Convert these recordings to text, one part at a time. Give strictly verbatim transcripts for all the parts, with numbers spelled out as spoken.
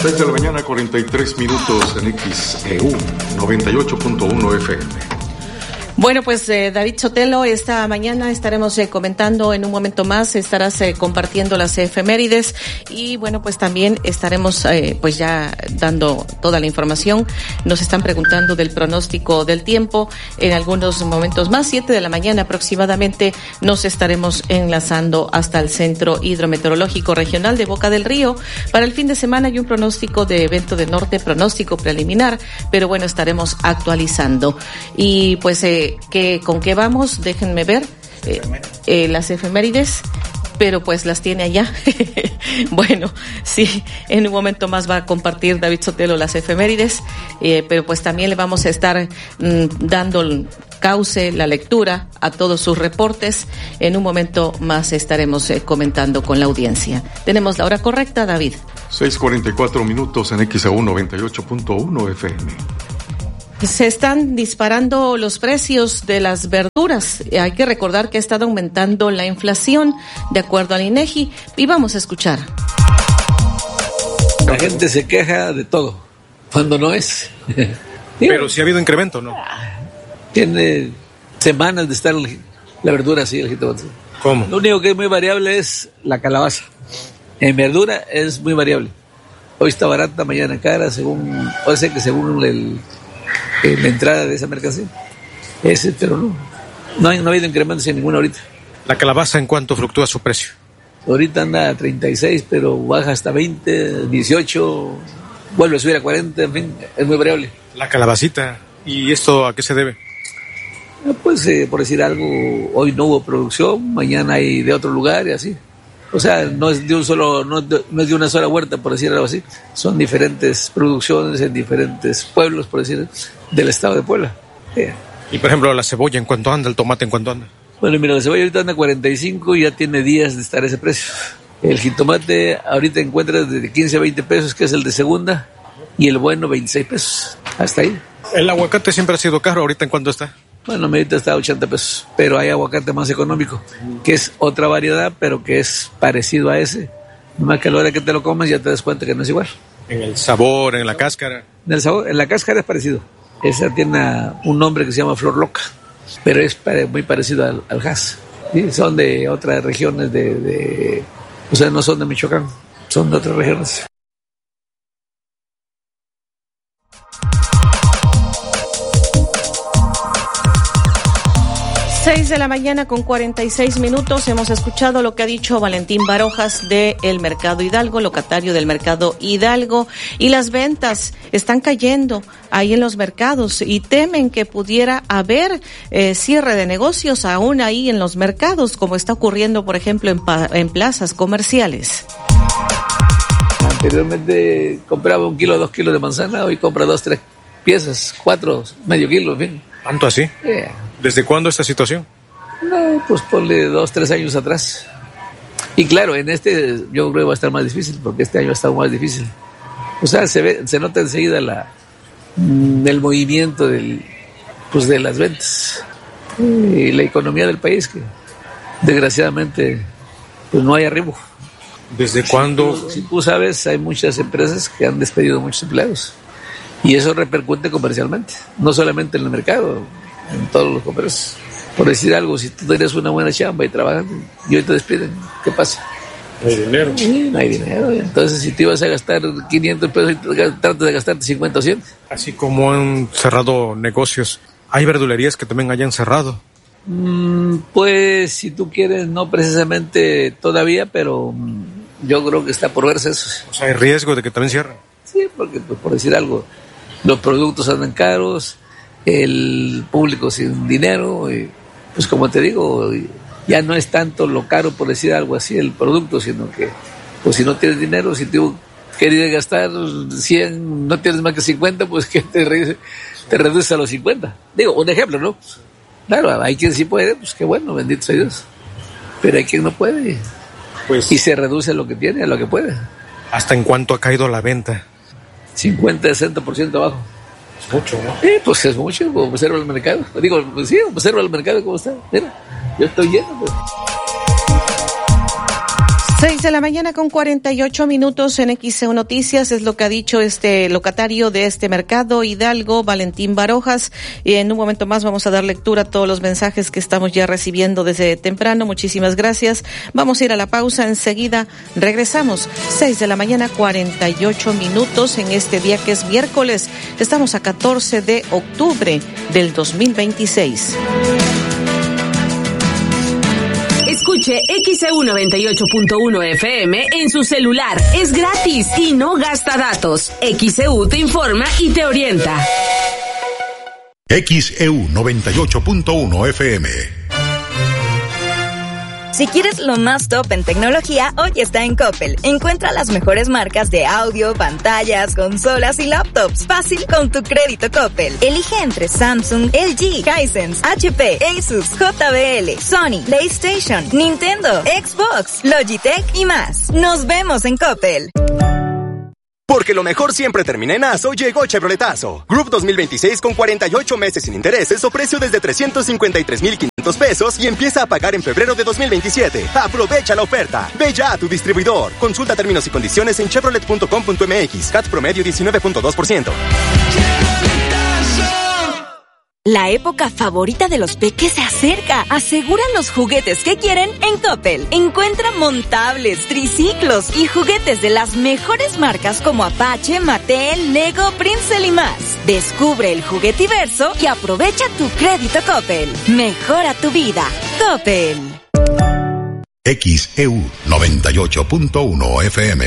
seis de la mañana, cuarenta y tres minutos en X E U noventa y ocho punto uno F M. Bueno, pues eh, David Sotelo, esta mañana estaremos eh, comentando en un momento más, estarás eh, compartiendo las efemérides y bueno, pues también estaremos eh, pues ya dando toda la información. Nos están preguntando del pronóstico del tiempo en algunos momentos más, siete de la mañana aproximadamente nos estaremos enlazando hasta el Centro Hidrometeorológico Regional de Boca del Río para el fin de semana y un pronóstico de evento de norte, pronóstico preliminar, pero bueno, estaremos actualizando. Y pues eh, que con qué vamos, déjenme ver eh, eh, las efemérides, pero pues las tiene allá. Bueno, sí, en un momento más va a compartir David Sotelo las efemérides, eh, pero pues también le vamos a estar mm, dando cauce, la lectura a todos sus reportes. En un momento más estaremos eh, comentando con la audiencia. Tenemos la hora correcta, David. seis cuarenta y cuatro minutos en X E U noventa y ocho punto uno F M. Se están disparando los precios de las verduras. Hay que recordar que ha estado aumentando la inflación, de acuerdo al INEGI, y vamos a escuchar. La gente se queja de todo, cuando no es. Pero sí ha habido incremento, ¿no? Tiene semanas de estar la verdura así, el jitomate. ¿Cómo? Lo único que es muy variable es la calabaza. En verdura es muy variable. Hoy está barata, mañana cara, según, puede ser que según el... la entrada de esa mercancía. Ese, pero no. No, hay, no ha habido incrementos en ninguna ahorita. ¿La calabaza en cuánto fluctúa su precio? Ahorita anda a treinta y seis, pero baja hasta veinte, dieciocho, vuelve a subir a cuarenta, en fin, es muy variable. La calabacita. ¿Y esto a qué se debe? Pues, eh, por decir algo, hoy no hubo producción, mañana hay de otro lugar y así. O sea, no es de un solo, no, no es de una sola huerta, por decir algo así. Son diferentes producciones en diferentes pueblos, por decir, del estado de Puebla. Yeah. Y por ejemplo, la cebolla, ¿en cuánto anda? ¿El tomate, en cuánto anda? Bueno, mira, la cebolla ahorita anda a cuarenta y cinco y ya tiene días de estar a ese precio. El jitomate ahorita encuentras de quince a veinte pesos, que es el de segunda, y el bueno veintiséis pesos. Hasta ahí. El aguacate siempre ha sido caro, ¿ahorita en cuánto está? Bueno, ahorita está a ochenta pesos, pero hay aguacate más económico, que es otra variedad, pero que es parecido a ese. Más que a la hora que te lo comes ya te das cuenta que no es igual. En el sabor, en la cáscara. En el sabor, en la cáscara es parecido. Esa tiene un nombre que se llama flor loca, pero es muy parecido al, al jas. ¿Sí? Son de otras regiones de, de... O sea, no son de Michoacán, son de otras regiones. seis de la mañana con cuarenta y seis minutos. Hemos escuchado lo que ha dicho Valentín Barojas de El Mercado Hidalgo, locatario del Mercado Hidalgo, y las ventas están cayendo ahí en los mercados y temen que pudiera haber eh, cierre de negocios aún ahí en los mercados, como está ocurriendo, por ejemplo, en, pa- en plazas comerciales. Anteriormente compraba un kilo, dos kilos de manzana, hoy compra dos, tres piezas, cuatro, medio kilo, en fin. ¿Tanto así? Yeah. ¿Desde cuándo esta situación? No, pues ponle dos, tres años atrás. Y claro, en este yo creo que va a estar más difícil, porque este año ha estado más difícil. O sea, se ve, se nota enseguida la, el movimiento del, pues de las ventas y la economía del país, que desgraciadamente pues no hay arribo. ¿Desde cuándo? Si tú, si tú sabes, hay muchas empresas que han despedido muchos empleados y eso repercute comercialmente, no solamente en el mercado, en todos los comercios. Por decir algo, si tú tienes una buena chamba y trabajas y hoy te despiden, ¿qué pasa? No hay dinero. Sí, no hay dinero. Entonces, si te ibas a gastar quinientos pesos y tratas de gastarte cincuenta o cien. Así como han cerrado negocios, ¿hay verdulerías que también hayan cerrado? Mm, pues, si tú quieres, no precisamente todavía, pero mm, yo creo que está por verse eso. O sea, ¿hay riesgo de que también cierren? Sí, porque, pues, por decir algo, los productos andan caros, el público sin dinero, y, pues como te digo, ya no es tanto lo caro, por decir algo así, el producto, sino que, pues si no tienes dinero, si tú querías gastar cien, no tienes más que cincuenta, pues que te, re, te reduce a los cincuenta. Digo, un ejemplo, ¿no? Claro, hay quien sí puede, pues qué bueno, bendito sea Dios. Pero hay quien no puede. Pues, y se reduce lo que tiene, a lo que puede. ¿Hasta en cuánto ha caído la venta? cincuenta, sesenta por ciento abajo. Es mucho, ¿no? Sí, pues es mucho, observa el mercado. Digo, pues sí, observa el mercado cómo está. Mira, yo estoy lleno, pues. Seis de la mañana con cuarenta y ocho minutos en X E U Noticias, es lo que ha dicho este locatario de este mercado, Hidalgo, Valentín Barojas. Y en un momento más vamos a dar lectura a todos los mensajes que estamos ya recibiendo desde temprano. Muchísimas gracias. Vamos a ir a la pausa, enseguida regresamos. Seis de la mañana, cuarenta y ocho minutos en este día que es miércoles. Estamos a catorce de octubre del dos mil veintiséis. Escuche X E U noventa y ocho punto uno F M en su celular. Es gratis y no gasta datos. X E U te informa y te orienta. X E U noventa y ocho punto uno F M. Si quieres lo más top en tecnología, hoy está en Coppel. Encuentra las mejores marcas de audio, pantallas, consolas y laptops. Fácil con tu crédito Coppel. Elige entre Samsung, L G, Hisense, H P, Asus, J B L, Sony, PlayStation, Nintendo, Xbox, Logitech y más. Nos vemos en Coppel. Porque lo mejor siempre termina en ASO, llegó Chevroletazo. Group dos mil veintiséis con cuarenta y ocho meses sin intereses o precio desde trescientos cincuenta y tres mil quinientos pesos y empieza a pagar en febrero de dos mil veintisiete. Aprovecha la oferta. Ve ya a tu distribuidor. Consulta términos y condiciones en chevrolet punto com punto m x. C A T promedio diecinueve punto dos por ciento. La época favorita de los peques se acerca. Aseguran los juguetes que quieren en Coppel. Encuentra montables, triciclos y juguetes de las mejores marcas como Apache, Mattel, Lego, Princeton y más. Descubre el juguetiverso y aprovecha tu crédito Coppel. Mejora tu vida. Coppel. X E U noventa y ocho punto uno F M.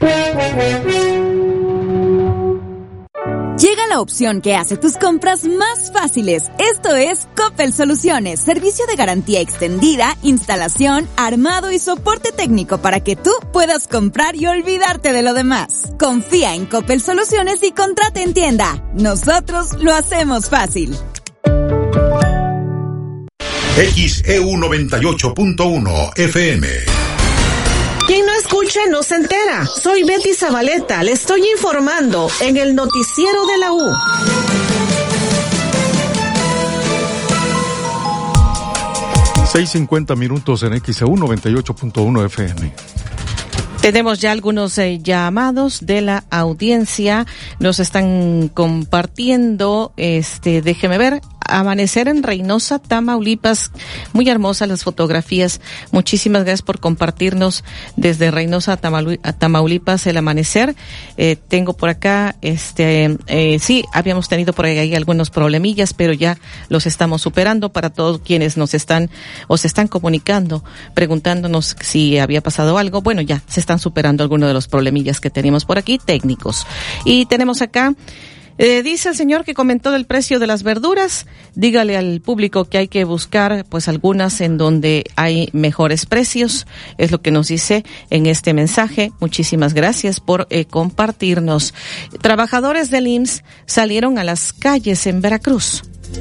Llega la opción que hace tus compras más fáciles. Esto es Coppel Soluciones, servicio de garantía extendida, instalación, armado y soporte técnico para que tú puedas comprar y olvidarte de lo demás. Confía en Coppel Soluciones y contrata en tienda. Nosotros lo hacemos fácil. X E U noventa y ocho punto uno F M. Quien no escucha no se entera. Soy Betty Zabaleta, le estoy informando en el noticiero de la U. seis cincuenta minutos en X E U noventa y ocho punto uno F M. Tenemos ya algunos eh, llamados de la audiencia. Nos están compartiendo, este, déjeme ver, amanecer en Reynosa, Tamaulipas. Muy hermosas las fotografías. Muchísimas gracias por compartirnos desde Reynosa a, Tamalu- a Tamaulipas el amanecer. Eh, tengo por acá, este, eh, sí, habíamos tenido por ahí algunos problemillas, pero ya los estamos superando. Para todos quienes nos están o se están comunicando, preguntándonos si había pasado algo, bueno, ya se están superando algunos de los problemillas que teníamos por aquí, técnicos. Y tenemos acá, Eh, dice el señor que comentó del precio de las verduras, dígale al público que hay que buscar pues algunas en donde hay mejores precios, es lo que nos dice en este mensaje. Muchísimas gracias por eh, compartirnos. Trabajadores del I M S S salieron a las calles en Veracruz.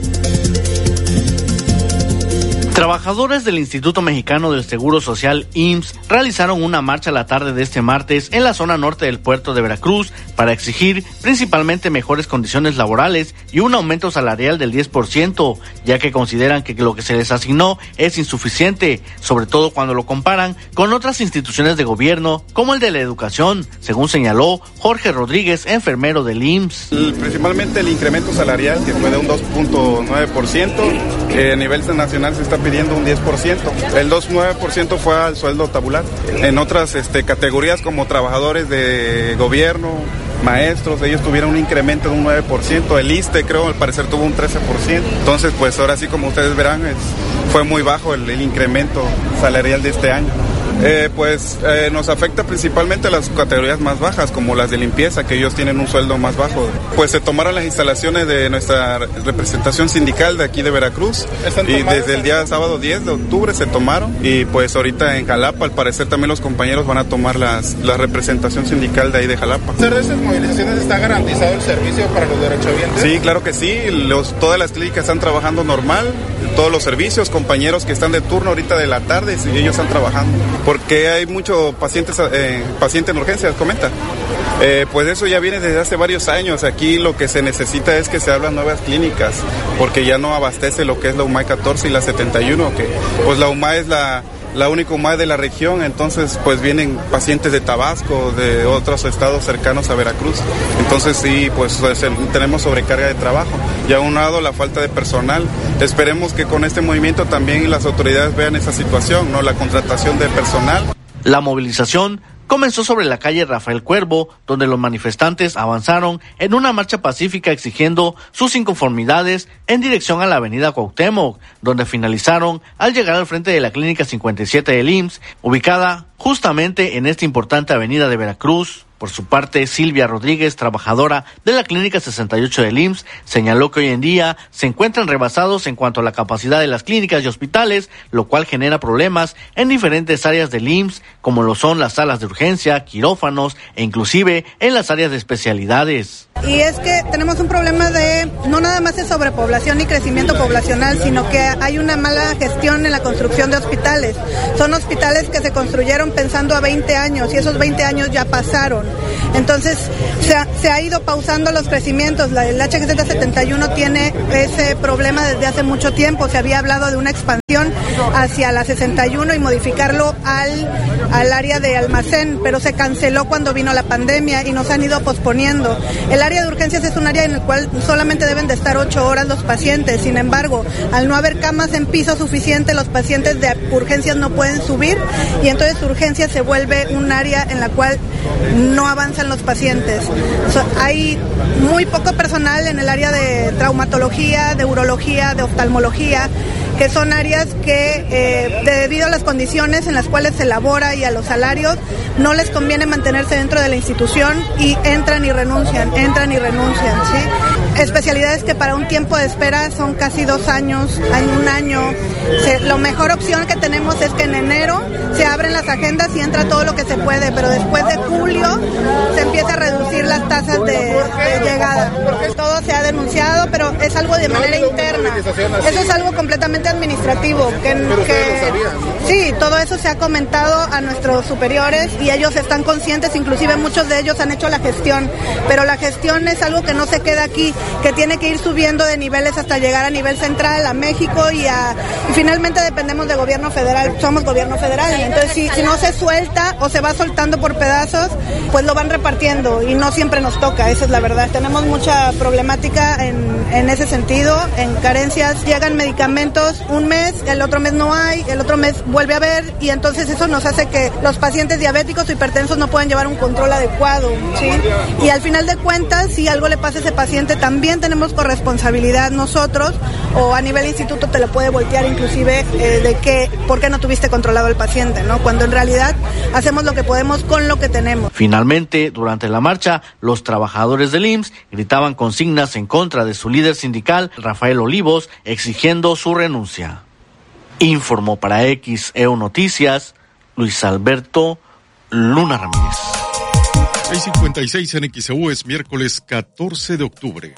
Trabajadores del Instituto Mexicano del Seguro Social I M S S realizaron una marcha la tarde de este martes en la zona norte del puerto de Veracruz para exigir principalmente mejores condiciones laborales y un aumento salarial del diez por ciento, ya que consideran que lo que se les asignó es insuficiente, sobre todo cuando lo comparan con otras instituciones de gobierno como el de la educación, según señaló Jorge Rodríguez, enfermero del I M S S. El, principalmente el incremento salarial, que fue de un dos punto nueve por ciento, eh, a nivel nacional se está pidiendo un diez por ciento. El dos punto nueve por ciento fue al sueldo tabular. En otras este, categorías como trabajadores de gobierno, maestros, ellos tuvieron un incremento de un nueve por ciento. El I S S S T E, creo, al parecer tuvo un trece por ciento. Entonces, pues ahora sí, como ustedes verán, es, fue muy bajo el, el incremento salarial de este año. Eh, pues eh, nos afecta principalmente a las categorías más bajas, como las de limpieza, que ellos tienen un sueldo más bajo. Pues se tomaron las instalaciones de nuestra representación sindical de aquí de Veracruz y desde el día sábado diez de octubre se tomaron, y pues ahorita en Jalapa al parecer también los compañeros van a tomar las, la representación sindical de ahí de Jalapa. ¿Hacer de esas movilizaciones está garantizado el servicio para los derechohabientes? Sí, claro que sí, los, todas las clínicas están trabajando normal, todos los servicios, compañeros que están de turno ahorita de la tarde, y ellos están trabajando. Porque hay muchos pacientes, eh, pacientes en urgencias, comenta. Eh, pues eso ya viene desde hace varios años. Aquí lo que se necesita es que se abran nuevas clínicas, porque ya no abastece lo que es la U M A I catorce y la setenta y uno, que pues la U M A I es la la única U M A de la región, entonces pues vienen pacientes de Tabasco, de otros estados cercanos a Veracruz. Entonces sí, pues tenemos sobrecarga de trabajo y aunado la falta de personal. Esperemos que con este movimiento también las autoridades vean esa situación, ¿no? La contratación de personal. La movilización comenzó sobre la calle Rafael Cuervo, donde los manifestantes avanzaron en una marcha pacífica exigiendo sus inconformidades en dirección a la avenida Cuauhtémoc, donde finalizaron al llegar al frente de la Clínica cincuenta y siete del I M S S, ubicada justamente en esta importante avenida de Veracruz. Por su parte, Silvia Rodríguez, trabajadora de la Clínica sesenta y ocho del I M S S, señaló que hoy en día se encuentran rebasados en cuanto a la capacidad de las clínicas y hospitales, lo cual genera problemas en diferentes áreas del I M S S, como lo son las salas de urgencia, quirófanos e inclusive en las áreas de especialidades. Y es que tenemos un problema de, no nada más de sobrepoblación y crecimiento poblacional, sino que hay una mala gestión en la construcción de hospitales. Son hospitales que se construyeron pensando a veinte años y esos veinte años ya pasaron. Entonces se ha, se ha ido pausando los crecimientos. La, el H Z setenta y uno tiene ese problema desde hace mucho tiempo. Se había hablado de una expansión hacia la sesenta y uno y modificarlo al, al área de almacén, pero se canceló cuando vino la pandemia y nos han ido posponiendo. El área de urgencias es un área en el cual solamente deben de estar ocho horas los pacientes. Sin embargo, al no haber camas en piso suficiente, los pacientes de urgencias no pueden subir y entonces urgencias se vuelve un área en la cual no avanzan los pacientes. So, hay muy poco personal en el área de traumatología, de urología, de oftalmología, que son áreas que eh, debido a las condiciones en las cuales se labora y a los salarios, no les conviene mantenerse dentro de la institución y entran y renuncian, entran y renuncian, ¿sí? Especialidades que para un tiempo de espera son casi dos años, hay un año. Se, la mejor opción que tenemos es que en enero se abren las agendas y entra todo lo que se puede, pero después de julio se empieza a reducir las tasas de, de llegada. Todo se ha denunciado, pero es algo de manera interna. Eso es algo completamente administrativo. Que, que, sí, todo eso se ha comentado a nuestros superiores y ellos están conscientes, inclusive muchos de ellos han hecho la gestión, pero la gestión es algo que no se queda aquí, que tiene que ir subiendo de niveles hasta llegar a nivel central, a México y, a, y finalmente dependemos de gobierno federal, somos gobierno federal, y entonces si, si no se suelta o se va soltando por pedazos, pues lo van repartiendo y no siempre nos toca, esa es la verdad. Tenemos mucha problemática en, en ese sentido, en carencias, llegan medicamentos un mes, el otro mes no hay, el otro mes vuelve a haber y entonces eso nos hace que los pacientes diabéticos o hipertensos no puedan llevar un control adecuado, ¿sí? Y al final de cuentas, si algo le pasa a ese paciente, también tenemos corresponsabilidad nosotros, o a nivel instituto te lo puede voltear inclusive eh, de que, ¿por qué no tuviste controlado al paciente, no? Cuando en realidad hacemos lo que podemos con lo que tenemos. Finalmente, durante la marcha, los trabajadores del I M S S gritaban consignas en contra de su líder sindical, Rafael Olivos, exigiendo su renuncia. Informó para X E U Noticias, Luis Alberto Luna Ramírez. seis cincuenta y seis en X E U, es miércoles catorce de octubre.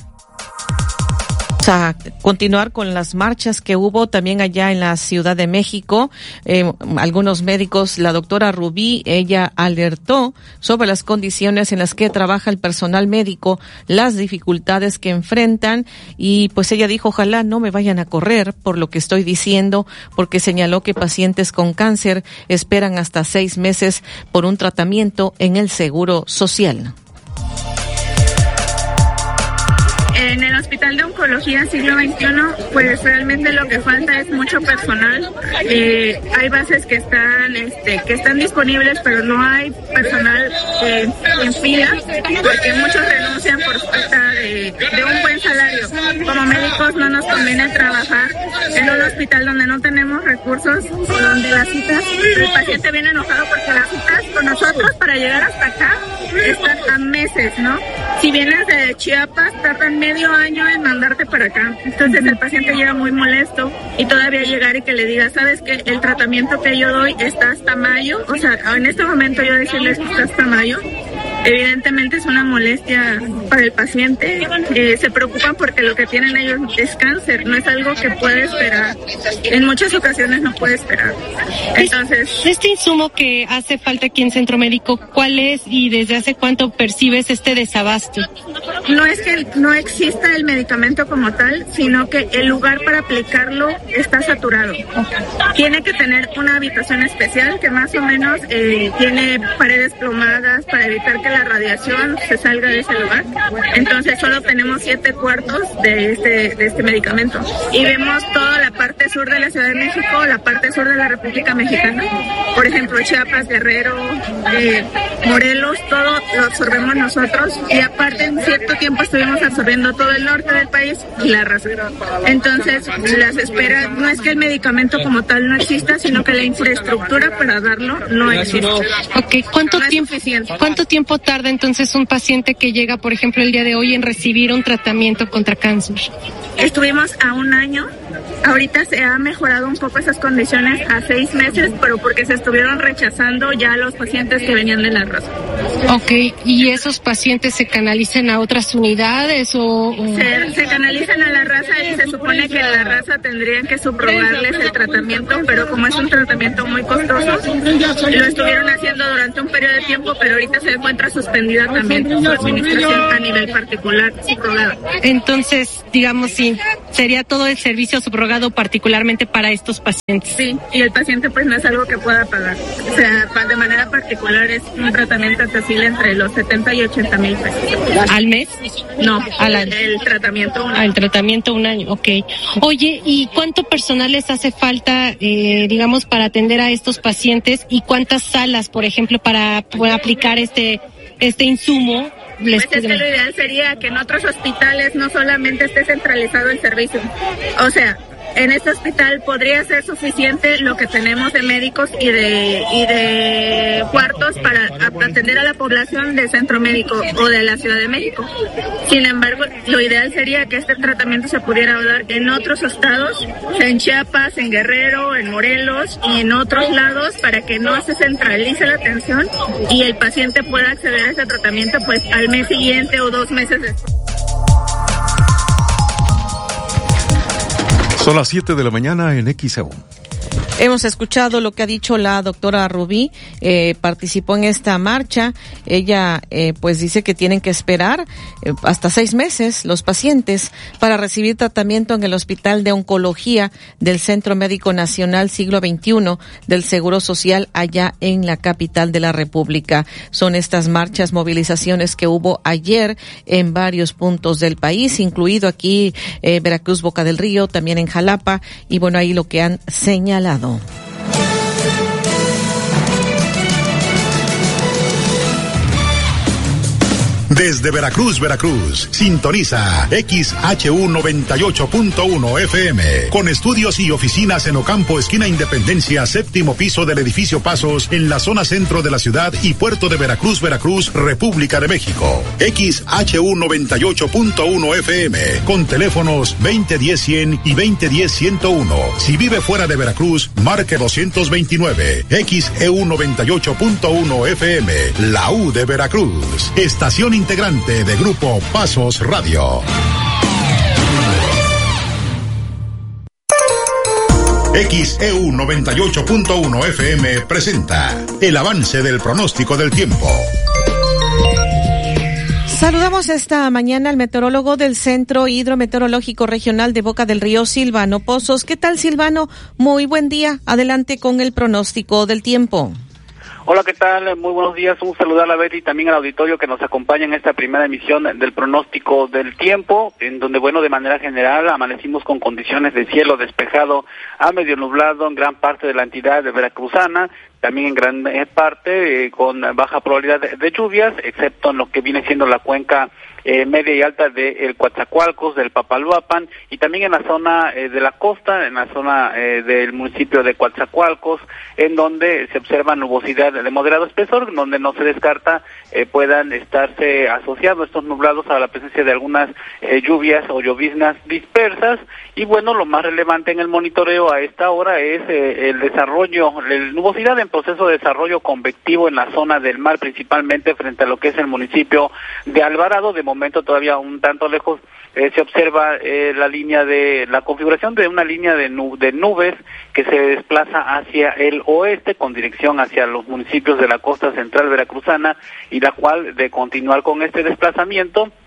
A continuar con las marchas que hubo también allá en la Ciudad de México. Eh, algunos médicos, la doctora Rubí, ella alertó sobre las condiciones en las que trabaja el personal médico, las dificultades que enfrentan y pues ella dijo, ojalá no me vayan a correr por lo que estoy diciendo, porque señaló que pacientes con cáncer esperan hasta seis meses por un tratamiento en el Seguro Social. En el Hospital de Oncología Siglo veintiuno, pues realmente lo que falta es mucho personal. Eh, hay bases que están este, que están disponibles, pero no hay personal eh, en fila, porque muchos renuncian por falta de, de un buen salario. Como médicos no nos conviene trabajar en un hospital donde no tenemos recursos o donde las citas, el paciente viene enojado porque las citas con nosotros para llegar hasta acá están a meses, ¿no? Si vienes de Chiapas, tardan medio año en mandarte para acá. Entonces el paciente llega muy molesto y todavía llegar y que le diga, ¿sabes qué? El tratamiento que yo doy está hasta mayo. O sea, en este momento yo decirles que está hasta mayo, evidentemente es una molestia para el paciente. Eh, se preocupan porque lo que tienen ellos es cáncer, no es algo que puede esperar. En muchas ocasiones no puede esperar. Entonces, este insumo que hace falta aquí en Centro Médico, ¿cuál es y desde hace cuánto percibes este desabasto? no es que no exista el medicamento como tal, sino que el lugar para aplicarlo está saturado. Tiene que tener una habitación especial que más o menos eh, tiene paredes plomadas para evitar que la radiación se salga de ese lugar. Entonces solo tenemos siete cuartos de este, de este medicamento. Y vemos toda la parte sur de la Ciudad de México, la parte sur de la República Mexicana. Por ejemplo, Chiapas, Guerrero, eh, Morelos, todo lo absorbemos nosotros. Y aparte en cierto tiempo estuvimos absorbiendo todo el norte del país y la raza. Entonces las esperas, no es que el medicamento como tal no exista, sino que la infraestructura para darlo no existe. Okay. ¿Cuánto no tiempo, ¿Cuánto tiempo tarda entonces un paciente que llega, por ejemplo, el día de hoy en recibir un tratamiento contra cáncer? Estuvimos a un año. Ahorita se ha mejorado un poco esas condiciones a seis meses, pero porque se estuvieron rechazando ya los pacientes que venían de la raza. Ok, ¿y esos pacientes se canalizan a otras unidades o...? o... Se, se canalizan a la raza y se supone que la raza tendrían que subrogarles el tratamiento, pero como es un tratamiento muy costoso, lo estuvieron haciendo durante un periodo de tiempo, pero ahorita se encuentra suspendida también su administración a nivel particular, subrogada. Entonces, digamos, sí, sería todo el servicio subrogado particularmente para estos pacientes. Sí, y el paciente pues no es algo que pueda pagar. O sea, de manera particular es un tratamiento accesible entre los setenta y ochenta mil pesos. ¿Al mes? No, al año. El tratamiento un año. Al tratamiento un año, ok. Oye, ¿y cuánto personal les hace falta, eh, digamos, para atender a estos pacientes? ¿Y cuántas salas, por ejemplo, para, para aplicar este, este insumo? Pues es que lo ideal sería que en otros hospitales no solamente esté centralizado el servicio. O sea, en este hospital podría ser suficiente lo que tenemos de médicos y de y de cuartos para atender a la población del centro médico o de la Ciudad de México. Sin embargo, lo ideal sería que este tratamiento se pudiera dar en otros estados, en Chiapas, en Guerrero, en Morelos y en otros lados, para que no se centralice la atención y el paciente pueda acceder a ese tratamiento pues al mes siguiente o dos meses después. Son las siete de la mañana en X E U. Hemos escuchado lo que ha dicho la doctora Rubí, eh, participó en esta marcha. Ella eh, pues dice que tienen que esperar eh, hasta seis meses los pacientes para recibir tratamiento en el Hospital de Oncología del Centro Médico Nacional Siglo veintiuno del Seguro Social allá en la capital de la República. Son estas marchas, movilizaciones que hubo ayer en varios puntos del país, incluido aquí eh, Veracruz, Boca del Río, también en Jalapa, y bueno, ahí lo que han señalado. Desde Veracruz, Veracruz, sintoniza X H U noventa y ocho punto uno F M, con estudios y oficinas en Ocampo, esquina Independencia, séptimo piso del edificio Pasos, en la zona centro de la ciudad y puerto de Veracruz, Veracruz, República de México. X H U noventa y ocho punto uno F M, con teléfonos veinte diez cien y veinte diez ciento uno. Si vive fuera de Veracruz, marque doscientos veintinueve. X E U noventa y ocho punto uno F M, la U de Veracruz. Estación integrante de Grupo Pasos Radio. X E U noventa y ocho punto uno F M presenta el avance del pronóstico del tiempo. Saludamos esta mañana al meteorólogo del Centro Hidrometeorológico Regional de Boca del Río, Silvano Pozos. ¿Qué tal, Silvano? Muy buen día. Adelante con el pronóstico del tiempo. Hola, ¿qué tal? Muy buenos días. Un saludo a la Betty y también al auditorio que nos acompaña en esta primera emisión del pronóstico del tiempo, en donde, bueno, de manera general amanecimos con condiciones de cielo despejado a medio nublado en gran parte de la entidad de veracruzana, también en gran parte eh, con baja probabilidad de, de lluvias, excepto en lo que viene siendo la cuenca Eh, media y alta de el Coatzacoalcos, del Papaloapan, y también en la zona eh, de la costa, en la zona eh, del municipio de Coatzacoalcos, en donde se observa nubosidad de moderado espesor, donde no se descarta eh, puedan estarse asociados estos nublados a la presencia de algunas eh, lluvias o lloviznas dispersas. Y bueno, lo más relevante en el monitoreo a esta hora es eh, el desarrollo, la nubosidad en proceso de desarrollo convectivo en la zona del mar, principalmente frente a lo que es el municipio de Alvarado. De momento todavía un tanto lejos eh, se observa eh, la línea de la configuración de una línea de, nub, de nubes que se desplaza hacia el oeste con dirección hacia los municipios de la costa central veracruzana, y la cual, de continuar con este desplazamiento,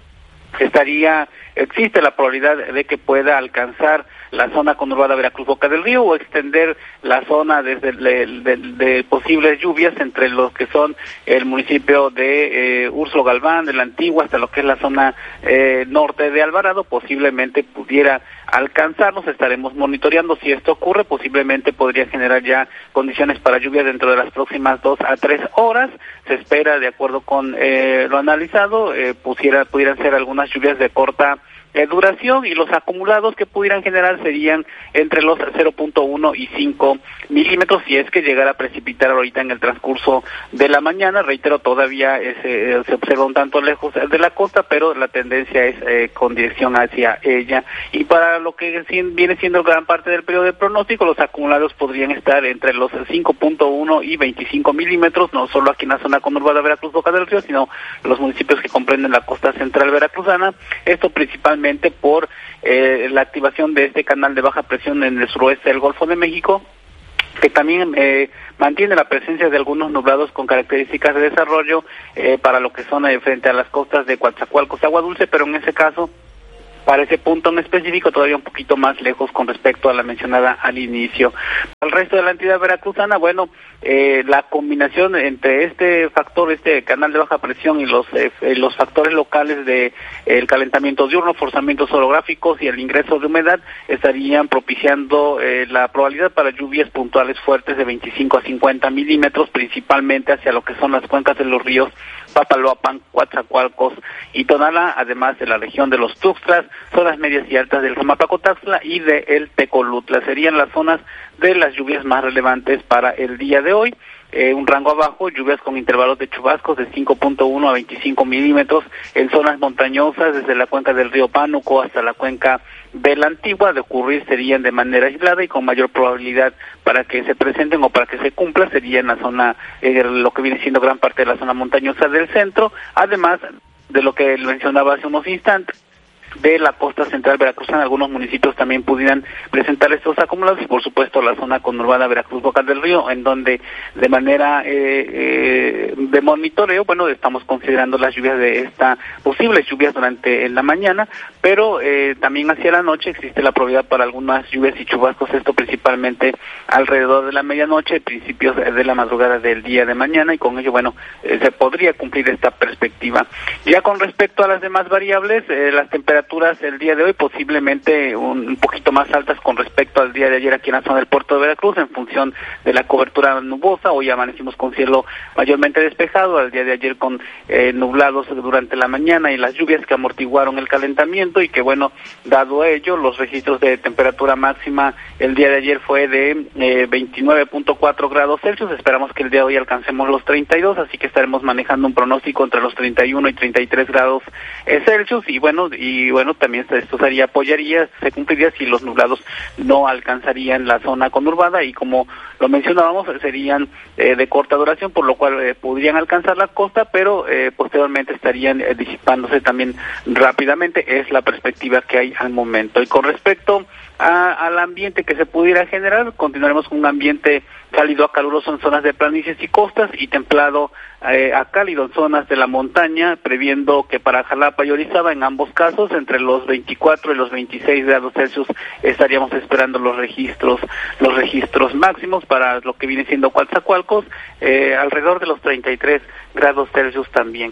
estaría, existe la probabilidad de que pueda alcanzar la zona conurbada Veracruz-Boca del Río o extender la zona desde de, de, de posibles lluvias entre los que son el municipio de eh, Úrsulo Galván, de la Antigua, hasta lo que es la zona eh, norte de Alvarado. Posiblemente pudiera alcanzarnos, estaremos monitoreando si esto ocurre, posiblemente podría generar ya condiciones para lluvia dentro de las próximas dos a tres horas. Se espera, de acuerdo con eh, lo analizado, eh, pusiera, pudieran ser algunas lluvias de corta Eh, duración, y los acumulados que pudieran generar serían entre los cero punto uno y cinco milímetros si es que llegara a precipitar ahorita en el transcurso de la mañana. Reitero, todavía es, eh, se observa un tanto lejos de la costa, pero la tendencia es eh, con dirección hacia ella. Y para lo que viene siendo gran parte del periodo de pronóstico, los acumulados podrían estar entre los cinco punto uno y veinticinco milímetros, no solo aquí en la zona conurbada Veracruz-Boca del Río, sino los municipios que comprenden la costa central veracruzana. Esto principalmente por eh, la activación de este canal de baja presión en el suroeste del Golfo de México, que también eh, mantiene la presencia de algunos nublados con características de desarrollo eh, para lo que son eh, frente a las costas de Coatzacoalcos, Agua Dulce, pero en ese caso, para ese punto en específico, todavía un poquito más lejos con respecto a la mencionada al inicio. Al resto de la entidad veracruzana, bueno, eh, la combinación entre este factor, este canal de baja presión y los eh, los factores locales de eh, el calentamiento diurno, forzamientos orográficos y el ingreso de humedad estarían propiciando eh, la probabilidad para lluvias puntuales fuertes de veinticinco a cincuenta milímetros, principalmente hacia lo que son las cuencas de los ríos Papaloapan, Coatzacoalcos y Tonalá, además de la región de los Tuxtlas, zonas medias y altas del Romapacotaxtla y de el Tecolutla. Serían las zonas de las lluvias más relevantes para el día de hoy. Eh, un rango abajo, lluvias con intervalos de chubascos de cinco punto uno a veinticinco milímetros en zonas montañosas desde la cuenca del río Pánuco hasta la cuenca de la Antigua. De ocurrir serían de manera aislada y con mayor probabilidad para que se presenten o para que se cumpla sería en la zona, eh, lo que viene siendo gran parte de la zona montañosa del centro, además de lo que mencionaba hace unos instantes, de la costa central veracruzana. Algunos municipios también pudieran presentar estos acumulados y por supuesto la zona conurbada Veracruz-Boca del Río, en donde de manera eh, eh, de monitoreo, bueno, estamos considerando las lluvias de esta, posibles lluvias durante la mañana, pero eh, también hacia la noche existe la probabilidad para algunas lluvias y chubascos, esto principalmente alrededor de la medianoche, principios de la madrugada del día de mañana, y con ello, bueno, eh, se podría cumplir esta perspectiva. Ya con respecto a las demás variables, eh, las temperaturas el día de hoy posiblemente un, un poquito más altas con respecto al día de ayer aquí en la zona del puerto de Veracruz en función de la cobertura nubosa. Hoy amanecimos con cielo mayormente despejado, al día de ayer con eh, nublados durante la mañana y las lluvias que amortiguaron el calentamiento, y que bueno, dado ello, los registros de temperatura máxima el día de ayer fue de eh, veintinueve punto cuatro grados Celsius. Esperamos que el día de hoy alcancemos los treinta y dos, así que estaremos manejando un pronóstico entre los treinta y uno y treinta y tres grados eh, Celsius, y bueno, y Y bueno, también esto sería, apoyaría, se cumpliría si los nublados no alcanzarían la zona conurbada, y como lo mencionábamos, serían eh, de corta duración, por lo cual eh, podrían alcanzar la costa, pero eh, posteriormente estarían eh, disipándose también rápidamente. Es la perspectiva que hay al momento. Y con respecto a, al ambiente que se pudiera generar, continuaremos con un ambiente cálido a caluroso en zonas de planicies y costas, y templado eh, a cálido en zonas de la montaña, previendo que para Jalapa y Orizaba, en ambos casos, entre los veinticuatro y los veintiséis grados Celsius estaríamos esperando los registros, los registros máximos. Para lo que viene siendo Coatzacoalcos, eh, alrededor de los treinta y tres grados Celsius también.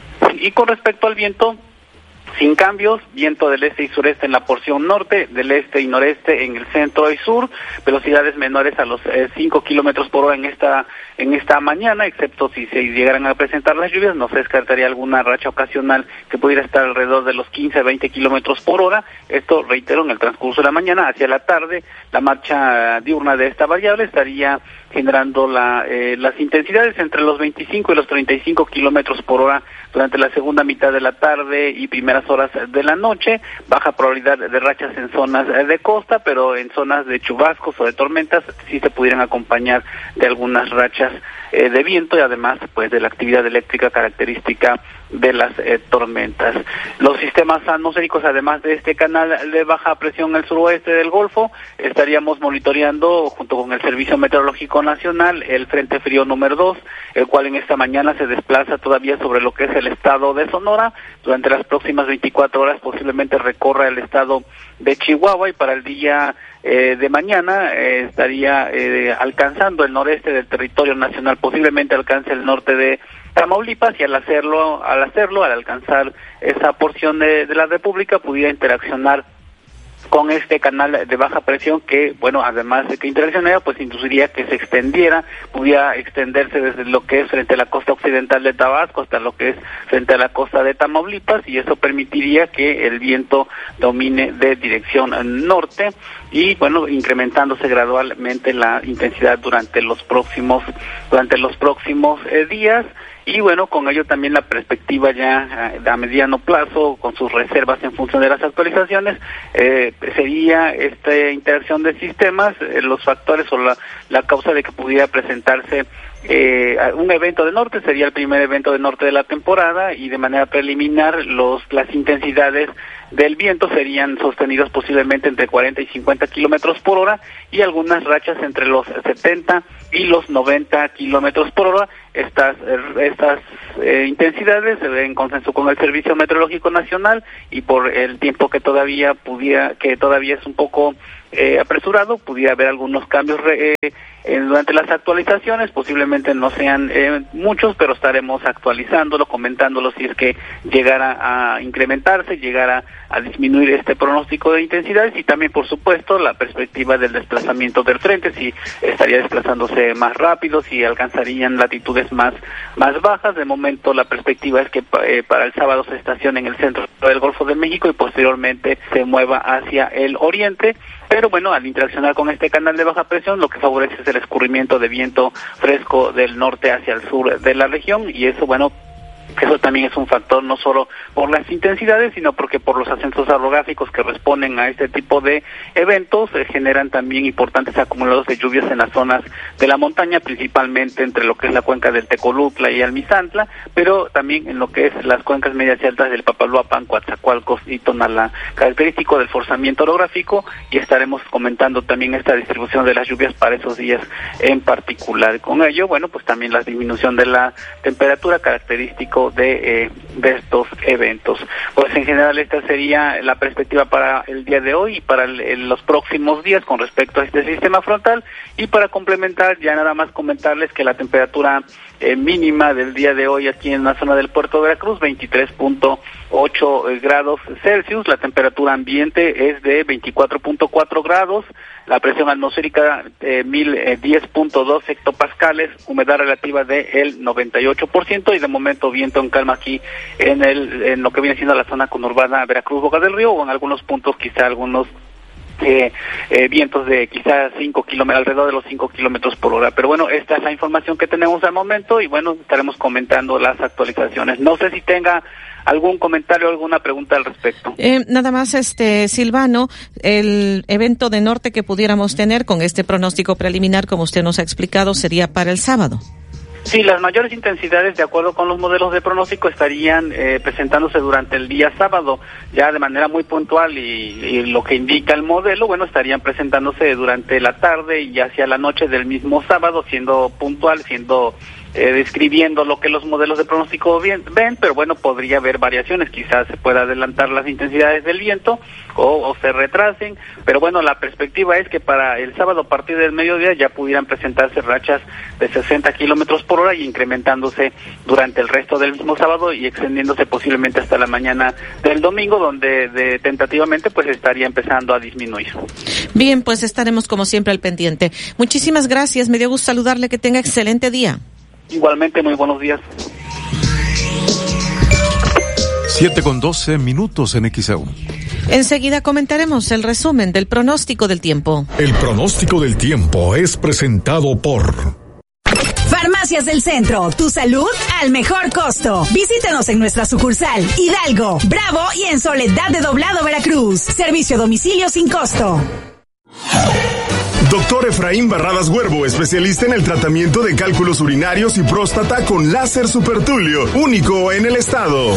Y con respecto al viento, sin cambios, viento del este y sureste en la porción norte, del este y noreste en el centro y sur, velocidades menores a los eh, cinco kilómetros por hora en esta en esta mañana, excepto si se llegaran a presentar las lluvias. No se descartaría alguna racha ocasional que pudiera estar alrededor de los quince a veinte kilómetros por hora. Esto, reitero, en el transcurso de la mañana. Hacia la tarde, la marcha diurna de esta variable estaría generando la, eh, las intensidades entre los veinticinco y los treinta y cinco kilómetros por hora durante la segunda mitad de la tarde y primeras horas de la noche. Baja probabilidad de rachas en zonas de costa, pero en zonas de chubascos o de tormentas sí se pudieran acompañar de algunas rachas eh, de viento, y además pues de la actividad eléctrica característica de las eh, tormentas. Los sistemas atmosféricos, además de este canal de baja presión en el suroeste del Golfo, estaríamos monitoreando junto con el Servicio Meteorológico Nacional el Frente Frío número dos, el cual en esta mañana se desplaza todavía sobre lo que es el estado de Sonora. Durante las próximas veinticuatro horas posiblemente recorra el estado de Chihuahua y para el día eh, de mañana eh, estaría eh, alcanzando el noreste del territorio nacional, posiblemente alcance el norte de Tamaulipas, y al hacerlo, al hacerlo, al alcanzar esa porción de, de la República, pudiera interaccionar con este canal de baja presión que, bueno, además de que interaccionara, pues induciría que se extendiera, pudiera extenderse desde lo que es frente a la costa occidental de Tabasco hasta lo que es frente a la costa de Tamaulipas, y eso permitiría que el viento domine de dirección norte y, bueno, incrementándose gradualmente la intensidad durante los próximos, durante los próximos eh, días. Y bueno, con ello también la perspectiva ya a mediano plazo, con sus reservas en función de las actualizaciones, eh, sería esta interacción de sistemas, eh, los factores o la, la causa de que pudiera presentarse eh, un evento de norte, sería el primer evento de norte de la temporada, y de manera preliminar los las intensidades del viento serían sostenidos posiblemente entre cuarenta y cincuenta kilómetros por hora, y algunas rachas entre los setenta y los noventa kilómetros por hora. Estas estas eh, intensidades se ven en consenso con el Servicio Meteorológico Nacional, y por el tiempo que todavía pudiera que todavía es un poco eh, apresurado, pudiera haber algunos cambios eh, en, durante las actualizaciones. Posiblemente no sean eh, muchos, pero estaremos actualizándolo, comentándolo si es que llegara a incrementarse, llegara a disminuir este pronóstico de intensidades, y también, por supuesto, la perspectiva del desplazamiento del frente, si estaría desplazándose más rápido, si alcanzarían latitudes más más bajas. De momento la perspectiva es que eh, para el sábado se estacione en el centro del Golfo de México y posteriormente se mueva hacia el oriente. Pero bueno, al interaccionar con este canal de baja presión, lo que favorece es el escurrimiento de viento fresco del norte hacia el sur de la región, y eso, bueno, eso también es un factor no solo por las intensidades, sino porque por los ascensos orográficos que responden a este tipo de eventos eh, generan también importantes acumulados de lluvias en las zonas de la montaña, principalmente entre lo que es la cuenca del Tecolutla y Almizantla, pero también en lo que es las cuencas medias y altas del Papaloapan, Coatzacoalcos y Tonalá, característico del forzamiento orográfico, y estaremos comentando también esta distribución de las lluvias para esos días en particular. Con ello, bueno, pues también la disminución de la temperatura, característico de, eh, de estos eventos. Pues en general esta sería la perspectiva para el día de hoy y para el, el, los próximos días con respecto a este sistema frontal. Y para complementar, ya nada más comentarles que la temperatura eh, mínima del día de hoy aquí en la zona del puerto de Veracruz, veintitrés punto ocho grados Celsius, la temperatura ambiente es de veinticuatro punto cuatro grados, la presión atmosférica eh, mil diez punto dos hectopascales, humedad relativa de el noventa y ocho por ciento, y de momento viento en calma aquí en el en lo que viene siendo la zona conurbana Veracruz, Boca del Río, o en algunos puntos quizá algunos Eh, eh, vientos de quizás cinco kilómetros, alrededor de los cinco kilómetros por hora. Pero bueno, esta es la información que tenemos al momento, y bueno, estaremos comentando las actualizaciones. No sé si tenga algún comentario o alguna pregunta al respecto. Eh, nada más, este Silvano, el evento de norte que pudiéramos tener con este pronóstico preliminar, como usted nos ha explicado, sería para el sábado. Sí, las mayores intensidades, de acuerdo con los modelos de pronóstico, estarían eh, presentándose durante el día sábado, ya de manera muy puntual, y, y lo que indica el modelo, bueno, estarían presentándose durante la tarde y hacia la noche del mismo sábado, siendo puntual, siendo eh, describiendo lo que los modelos de pronóstico ven, ven, pero bueno, podría haber variaciones, quizás se pueda adelantar las intensidades del viento o, o se retrasen, pero bueno, la perspectiva es que para el sábado a partir del mediodía ya pudieran presentarse rachas de sesenta kilómetros por hora y incrementándose durante el resto del mismo sábado y extendiéndose posiblemente hasta la mañana del domingo, donde de, tentativamente pues estaría empezando a disminuir. Bien, pues estaremos como siempre al pendiente. Muchísimas gracias, me dio gusto saludarle, que tenga excelente día. Igualmente, muy buenos días. siete con doce minutos en X E U. Enseguida comentaremos el resumen del pronóstico del tiempo. El pronóstico del tiempo es presentado por Farmacias del Centro, tu salud al mejor costo. Visítanos en nuestra sucursal Hidalgo, Bravo y en Soledad de Doblado, Veracruz. Servicio a domicilio sin costo. Doctor Efraín Barradas Huervo, especialista en el tratamiento de cálculos urinarios y próstata con láser supertulio, único en el estado.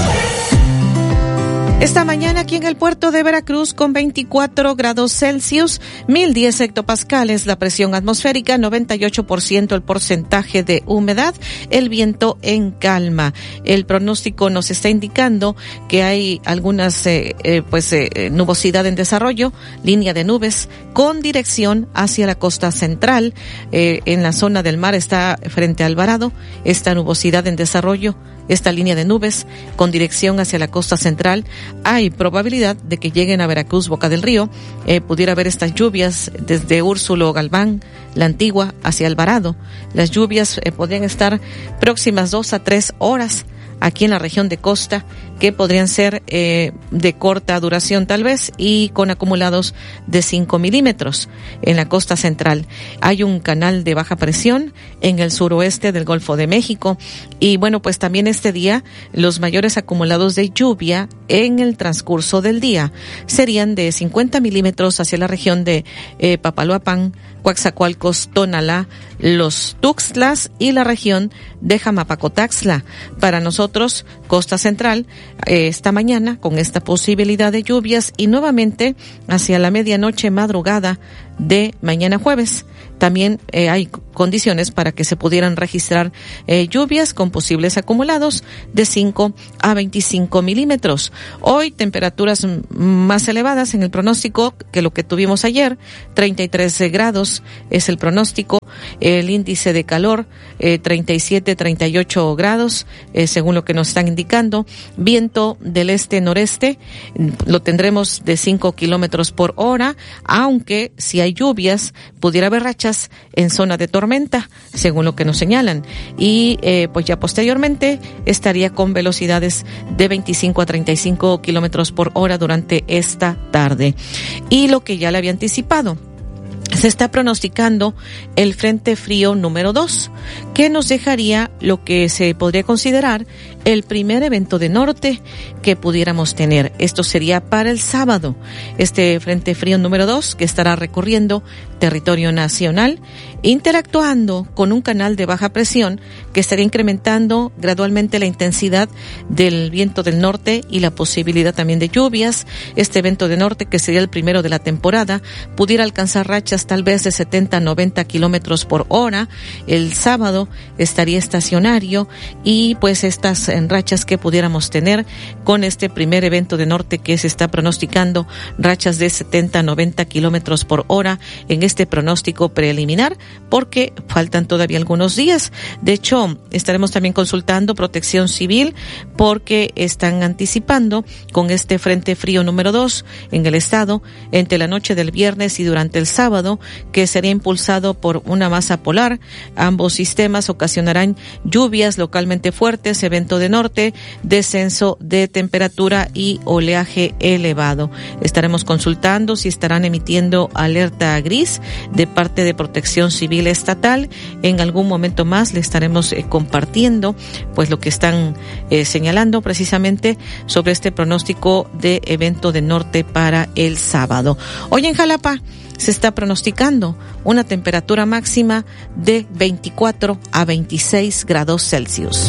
Esta mañana aquí en el puerto de Veracruz con veinticuatro grados Celsius, mil diez hectopascales la presión atmosférica, noventa y ocho por ciento el porcentaje de humedad, el viento en calma. El pronóstico nos está indicando que hay algunas eh, eh, pues eh, nubosidad en desarrollo, línea de nubes con dirección hacia la costa central. Eh, en la zona del mar está frente a Alvarado esta nubosidad en desarrollo, esta línea de nubes con dirección hacia la costa central. Hay probabilidad de que lleguen a Veracruz, Boca del Río. Eh, pudiera haber estas lluvias desde Úrsulo, Galván, La Antigua, hacia Alvarado. Las lluvias eh, podrían estar próximas dos a tres horas aquí en la región de costa, que podrían ser eh, de corta duración tal vez y con acumulados de cinco milímetros en la costa central. Hay un canal de baja presión en el suroeste del Golfo de México y bueno, pues también este día los mayores acumulados de lluvia en el transcurso del día serían de cincuenta milímetros hacia la región de eh, Papaloapan, Coatzacoalcos, Tonalá, Los Tuxtlas y la región de Jamapacotaxla. Para nosotros, costa central, eh, esta mañana con esta posibilidad de lluvias y nuevamente hacia la medianoche madrugada de mañana jueves. También eh, hay condiciones para que se pudieran registrar eh, lluvias con posibles acumulados de cinco a veinticinco milímetros. Hoy temperaturas m- más elevadas en el pronóstico que lo que tuvimos ayer, treinta y tres grados es el pronóstico, el índice de calor eh, treinta y siete, treinta y ocho grados eh, según lo que nos están indicando, viento del este-noreste, lo tendremos de cinco kilómetros por hora, aunque si hay lluvias pudiera haber rachas en zona de tormenta, según lo que nos señalan. Y eh, pues ya posteriormente estaría con velocidades de veinticinco a treinta y cinco kilómetros por hora durante esta tarde. Y lo que ya le había anticipado, se está pronosticando el Frente Frío número dos, que nos dejaría lo que se podría considerar el primer evento de norte que pudiéramos tener. Esto sería para el sábado. Este Frente Frío número dos que estará recorriendo territorio nacional, interactuando con un canal de baja presión que estaría incrementando gradualmente la intensidad del viento del norte y la posibilidad también de lluvias. Este evento de norte, que sería el primero de la temporada, pudiera alcanzar rachas tal vez de setenta a noventa kilómetros por hora. El sábado estaría estacionario y pues estas en rachas que pudiéramos tener con este primer evento de norte que se está pronosticando, rachas de setenta a noventa kilómetros por hora en este pronóstico preliminar, porque faltan todavía algunos días. De hecho, estaremos también consultando Protección Civil porque están anticipando con este Frente Frío número dos en el estado entre la noche del viernes y durante el sábado, que sería impulsado por una masa polar. Ambos sistemas ocasionarán lluvias localmente fuertes, evento de norte, descenso de temperatura y oleaje elevado. Estaremos consultando si estarán emitiendo alerta gris de parte de Protección Civil estatal. En algún momento más le estaremos eh, compartiendo pues lo que están eh, señalando precisamente sobre este pronóstico de evento de norte para el sábado. Hoy en Jalapa se está pronosticando una temperatura máxima de veinticuatro a veintiséis grados Celsius.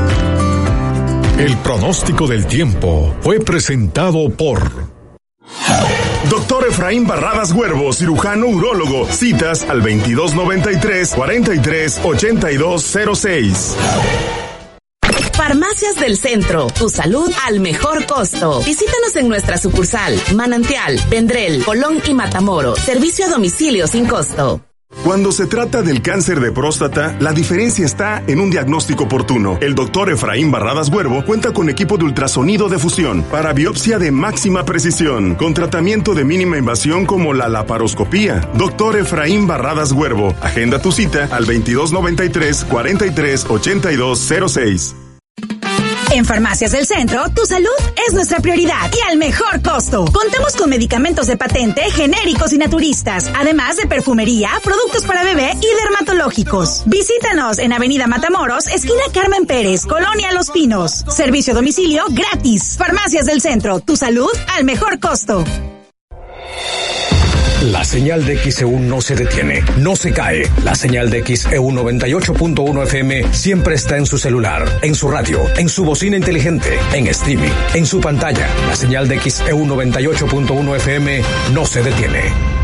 El pronóstico del tiempo fue presentado por Doctor Efraín Barradas Huervo, cirujano urólogo. Citas al veintidós noventa y tres, cuarenta y tres, ochenta y dos cero seis. Farmacias del Centro, tu salud al mejor costo. Visítanos en nuestra sucursal, Manantial, Vendrell, Colón y Matamoros. Servicio a domicilio sin costo. Cuando se trata del cáncer de próstata, la diferencia está en un diagnóstico oportuno. El doctor Efraín Barradas Huervo cuenta con equipo de ultrasonido de fusión para biopsia de máxima precisión, con tratamiento de mínima invasión como la laparoscopía. Doctor Efraín Barradas Huervo, agenda tu cita al veintidós noventa y tres, cuarenta y tres, ochenta y dos cero seis. En Farmacias del Centro, tu salud es nuestra prioridad y al mejor costo. Contamos con medicamentos de patente, genéricos y naturistas, además de perfumería, productos para bebé y dermatológicos. Visítanos en Avenida Matamoros, esquina Carmen Pérez, Colonia Los Pinos. Servicio a domicilio gratis. Farmacias del Centro, tu salud al mejor costo. La señal de X E U no se detiene, no se cae. La señal de X E U noventa y ocho punto uno F M siempre está en su celular, en su radio, en su bocina inteligente, en streaming, en su pantalla. La señal de X E U noventa y ocho punto uno F M no se detiene.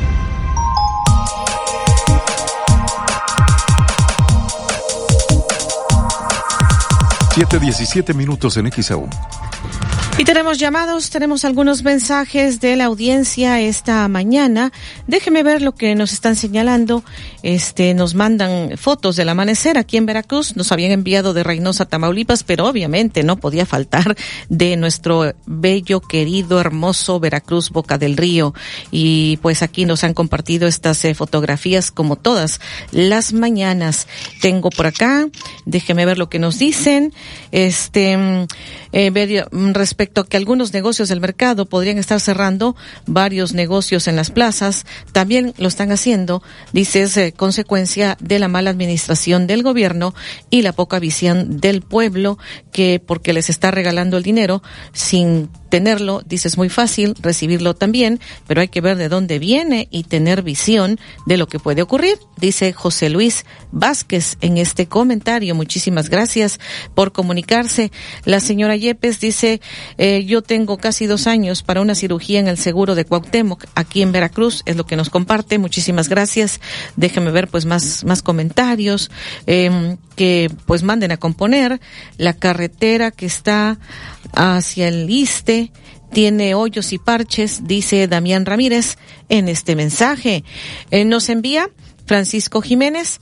siete diecisiete minutos en X E U. Y tenemos llamados, tenemos algunos mensajes de la audiencia esta mañana. Déjeme ver lo que nos están señalando. Este, nos mandan fotos del amanecer aquí en Veracruz. Nos habían enviado de Reynosa, Tamaulipas, pero obviamente no podía faltar de nuestro bello, querido, hermoso Veracruz, Boca del Río. Y pues aquí nos han compartido estas eh, fotografías como todas las mañanas. Tengo por acá, déjeme ver lo que nos dicen. Este, eh, ver, respecto Respecto a que algunos negocios del mercado podrían estar cerrando, varios negocios en las plazas también lo están haciendo, dice, es eh, consecuencia de la mala administración del gobierno y la poca visión del pueblo, que porque les está regalando el dinero sin tenerlo, dice, es muy fácil recibirlo también, pero hay que ver de dónde viene y tener visión de lo que puede ocurrir, dice José Luis Vázquez en este comentario. Muchísimas gracias por comunicarse. La señora Yepes dice, eh, yo tengo casi dos años para una cirugía en el seguro de Cuauhtémoc, aquí en Veracruz, es lo que nos comparte. Muchísimas gracias. Déjenme ver pues más, más comentarios, eh, que pues manden a componer. La carretera que está hacia el Iste tiene hoyos y parches, dice Damián Ramírez en este mensaje. Eh, nos envía Francisco Jiménez.